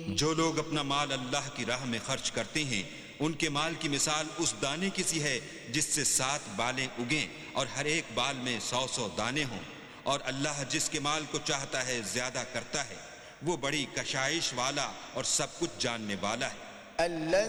जो लोग अपना माल अल्लाह की राह में खर्च करते हैं, उनके माल की मिसाल उस दाने की सी है जिससे 7 बालें उगें और हर एक बाल में 100-100 दाने हों। और अल्लाह जिसके माल को चाहता है ज्यादा करता है। वो बड़ी कशाइश वाला और सब कुछ जानने वाला है।